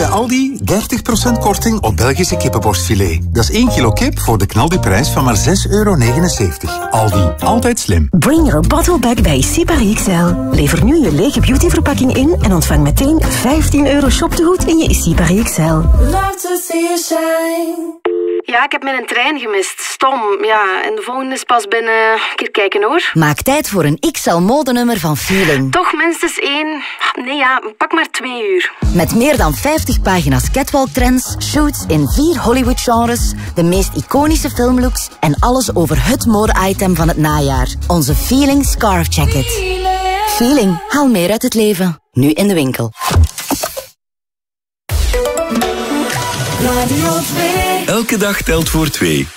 Bij Aldi 30% korting op Belgische kippenborstfilet. Dat is 1 kilo kip voor de knaldiprijs van maar €6,79. Aldi, altijd slim. Bring your bottle back bij Sipari XL. Lever nu je lege beautyverpakking in en ontvang meteen €15 shoptegoed in je Sipari XL. Love to see you shine. Ja, ik heb mijn trein gemist. Stom. Ja, en de volgende is pas binnen... Een keer kijken, hoor. Maak tijd voor een XL-modenummer van Feeling. Toch minstens 1... Nee, ja, pak maar 2 uur. Met meer dan 50 pagina's catwalk-trends, shoots in 4 Hollywood-genres, de meest iconische filmlooks en alles over het mode-item van het najaar. Onze Feeling Scarf Jacket. Feeling, haal meer uit het leven. Nu in de winkel. Radio 2. Elke dag telt voor 2.